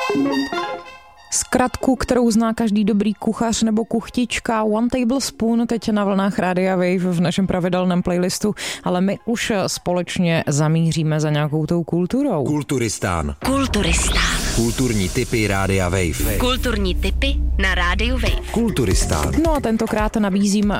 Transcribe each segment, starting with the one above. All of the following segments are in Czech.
Zkratku, kterou zná každý dobrý kuchař nebo kuchtička, One Tablespoon, teď na vlnách Rádia Wave v našem pravidelném playlistu, ale my už společně zamíříme za nějakou tou kulturou. Kulturistán. Kulturní tipy Rádia Wave. Kulturní tipy na Rádiu Wave. Kulturistán. No a tentokrát nabízím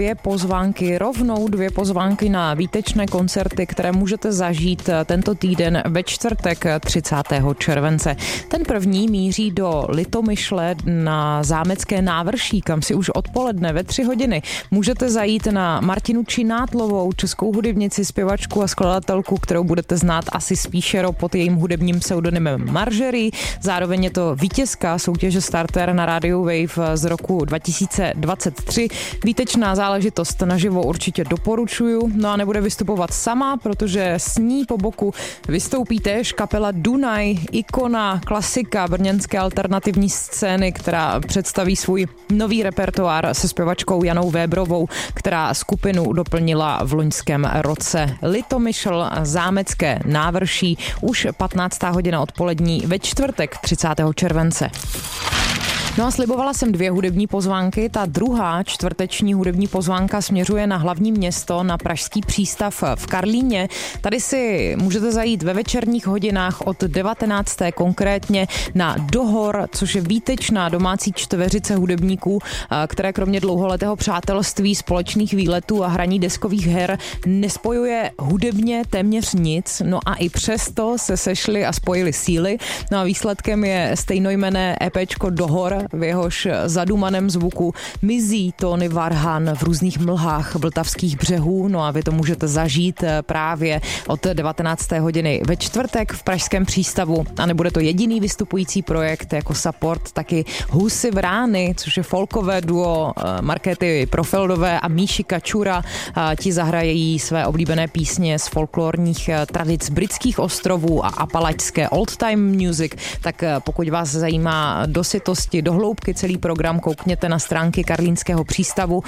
rovnou dvě pozvánky na výtečné koncerty, které můžete zažít tento týden ve čtvrtek 30. července. Ten první míří do Litomyšle na Zámecké návrší, kam si už odpoledne ve 3 hodiny můžete zajít na Martinu Činátlovou, českou hudebnici, zpěvačku a skladatelku, kterou budete znát asi spíše pod jejím hudebním pseudonymem Marjorie. Zároveň je to vítězka soutěže Starter na Radio Wave z roku 2023. Výtečná záležitost, naživo určitě doporučuju. No a nebude vystupovat sama, protože s ní po boku vystoupí též kapela Dunaj, ikona, klasika brněnské alternativní scény, která představí svůj nový repertoár se zpěvačkou Janou Vébrovou, která skupinu doplnila v loňském roce. Litomyšl, Zámecké návrší, už 15. hodina odpolední ve čtvrtek 30. července. No a slibovala jsem 2 hudební pozvánky. Ta druhá čtvrteční hudební pozvánka směřuje na hlavní město, na pražský přístav v Karlíně. Tady si můžete zajít ve večerních hodinách od 19. konkrétně na Dohor, což je výtečná domácí čtveřice hudebníků, které kromě dlouholetého přátelství, společných výletů a hraní deskových her nespojuje hudebně téměř nic. No a i přesto se sešli a spojili síly. No a výsledkem je stejnojmenné EPčko Dohor, v jehož zadumaném zvuku mizí tóny varhan v různých mlhách vltavských břehů. No a vy to můžete zažít právě od 19. hodiny ve čtvrtek v pražském přístavu. A nebude to jediný vystupující projekt, jako support taky Husy Vrány, což je folkové duo Markéty Profeldové a Míši Kačura. Ti zahrají své oblíbené písně z folklorních tradic britských ostrovů a apalačské old time music. Tak pokud vás zajímá do sytosti, do hloubky celý program, koukněte na stránky Karlínského přístavu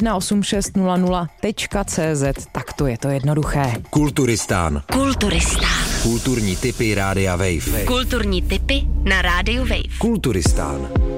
18600.cz, tak to je to jednoduché. Kulturistán. Kulturní tipy Rádia Wave. Kulturní tipy na Rádiu Wave. Kulturistán.